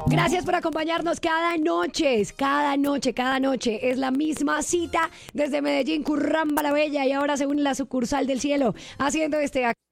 Gracias por acompañarnos cada noche, cada noche, cada noche. Es la misma cita desde Medellín, Curramba la Bella, y ahora según la sucursal del cielo, haciendo este acto.